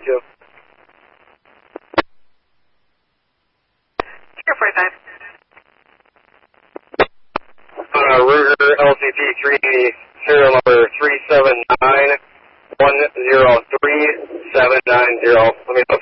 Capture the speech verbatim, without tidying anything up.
two. Zero forty-five. Uh, Ruger L C P three eighty, serial number three seven nine one zero three seven nine zero. Let me know.